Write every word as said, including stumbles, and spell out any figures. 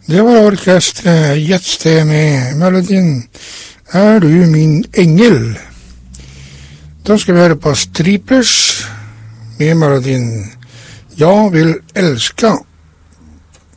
Det var orkestret Jetstad med melodien Er du min engel? Da skal vi høre på Striplers med melodien Jeg vil elska.